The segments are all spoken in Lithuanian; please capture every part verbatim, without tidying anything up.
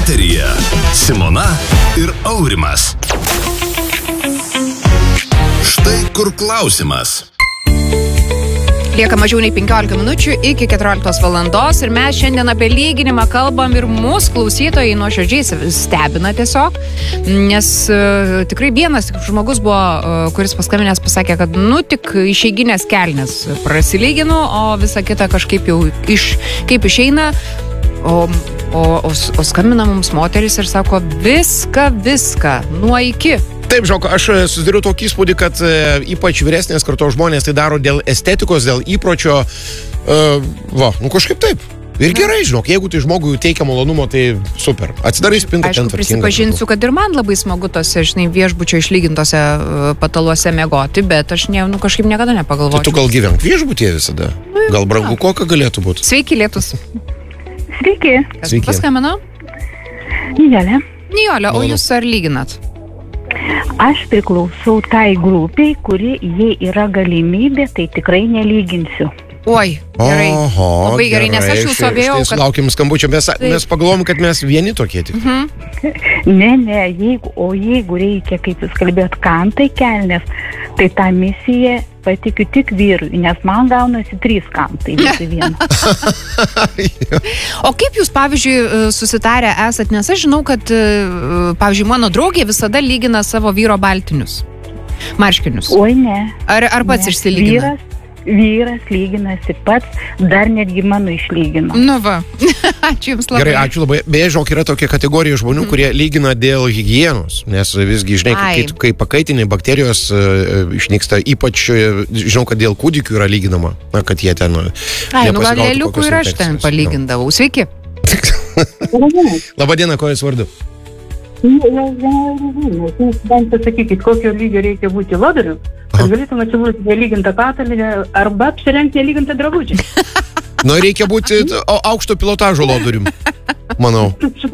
Eteryje Simona ir Aurimas. Štai kur klausimas. Lieka mažiau nei penkiolika minučių iki keturioliktos valandos ir mes šiandien apie lyginimą kalbam ir mūsų klausytojai nuoširdžiai stebina tiesiog, nes uh, tikrai vienas žmogus buvo, uh, kuris paskambinęs pasakė, kad nu tik išeiginės kelnes prasilyginu, o visa kita kažkaip jau iš, kaip išeina, o, o, o, o skambina mums moteris ir sako viską, viską, nuo iki. Taip, žinok, aš susidariau tokį įspūdį, kad e, ypač vyresnės kartos žmonės tai daro dėl estetikos, dėl įpročio. E, va, nu kažkaip taip. Ir gerai, žinok, jeigu tai žmogui teikia malonumo, tai super. Atsidarai spintą, ten tvarkinga. Aišku, prisipažinsiu, kad ir man labai smagu tose, žinai, viešbučio išlygintose pataluose mėgoti, bet aš ne, nu, kažkaip niekada nepagalvočiau. Tai tu gal gyvenk viešbutyje visada? Gal brangu kokia galėtų būti? Sveiki, lietus. Sveiki. Kas Sveiki. paskambino? Nijolė. Nijolė, o jūs ar lyginat? Aš priklausau tai grupiai, kuri, jei yra galimybė, tai tikrai nelyginsiu. Oi, gerai. Oho, labai gerai, nes aš jau sovėjau, kad... kad... Laukiam skambučio, mes, mes pagalvom, kad mes vieni tokie tik. Mhm. Ne, ne, jeigu, o jeigu reikia, kaip jūs kalbėjot, kantai kelnes, tai tą misiją patikiu tik vyrui, nes man gaunasi trys kantai, visi vieną. O kaip jūs, pavyzdžiui, susitarę esat, nes aš žinau, kad, pavyzdžiui, mano draugė visada lygina savo vyro baltinius, marškinius. Oi, ne. Ar, ar pats ne. išsilygina? Vyras, vyras lyginasi pats, dar netgi mano išlygino. Nu va, ačiū jums labai. Gerai, ačiū labai. Beje, žinok, yra tokia kategorija žmonių, mm. kurie lygina dėl higienos, nes visgi, žinai, kai, kai pakaitinė bakterijos uh, išnyksta, ypač, uh, žinau, kad dėl kūdikių yra lyginama, na, kad jie ten... Ai, nu gal lėliukų ir aš ten palygindavau. Sveiki. Labadiena, ko jūs vardu? Bent pasakykit, kokio lygio reikia būti lodariu, kad galėtum atsilūti nelygintą patalynę arba apsirengti nelygintą drabužį. Nu, reikia būti aukšto pilotažo lodarium, manau.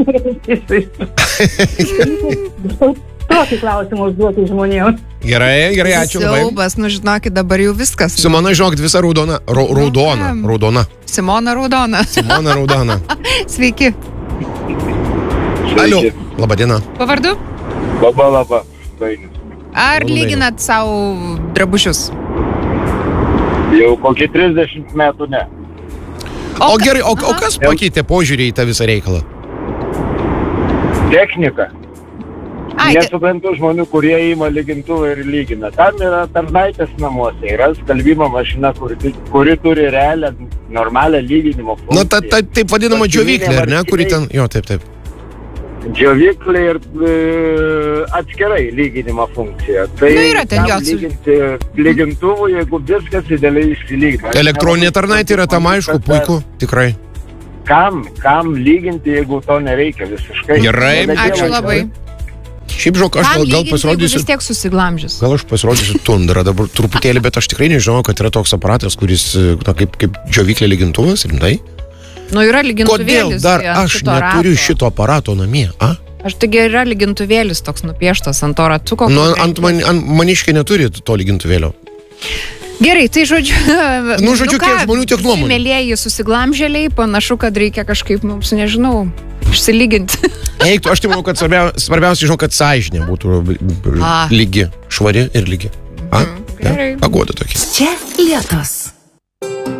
Tokį klausimą užduoti žmonėms. Gerai, gerai, ačiū labai. Siaubas, nu žinokit, dabar jau viskas. Simona, žinokit, visa raudona, ra, raudona, raudona. Simona raudona. Simona raudona. Sveiki. Alio, labadiena. Pavardu? Laba, laba. Dainis. Ar Labai lyginat savo drabužius? Jau kokį trisdešimt metų ne. O, o gerai, o, o kas pakeitė požiūrį į tą visą reikalą? Technika. Ai, te... Nesuprantu žmonių, kurie įima lygintuvą ir lygina. Tam yra tarnaitės namuose, yra skalbimo mašina, kuri, kuri turi realią, normalią lyginimo funkciją. Na, ta, ta, taip vadinama džiovyklė, ar ne, kuri ten... Jo, taip, taip. Džiovyklė ir e, atskirai lyginimo funkcija. Tai nu, yra ten jos. Lyginti lygintuvų, jeigu viskas idealiai išsilygina. Elektroninė tarnaitė yra tam aišku, puiku, tikrai. Kam, kam lyginti, jeigu to nereikia visiškai? Gerai, ačiū labai. Šiaip žinok, aš gal, gal pasirodysiu... vis tiek susiglamžys. Gal aš pasirodysiu tundrą dabar truputėlį, bet aš tikrai nežinau, kad yra toks aparatas, kuris, na, kaip, kaip džiovyklė lygintuvas, rimtai. Nu, yra lygintuvėlis. Kodėl dar aš neturiu rato. Šito aparato namie, a? Aš taigi yra lygintuvėlis toks nupieštas ant to ratuko. Nu, ant, man, ant maniškė neturi to lygintuvėlio. Gerai, tai žodžiu... Nu, žodžiu, nu, kiek žmonių, tiek nuomonių. Mėlėjai susiglamžėliai, panašu, kad reikia kažkaip mums, nežinau, išsilyginti. Eik, aš tai manau, kad svarbiausia, svarbiausia žinau, kad sąžinė būtų lygi, švari ir lygi. A? Mm, gerai. Pagoda tokia. Čia Lietus.